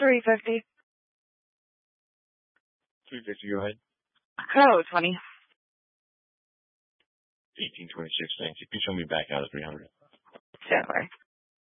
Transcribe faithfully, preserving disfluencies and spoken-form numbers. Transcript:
three fifty. three fifty, go ahead. Oh, twenty. eighteen twenty-six, thanks. You can show me back out of three hundred. Sure.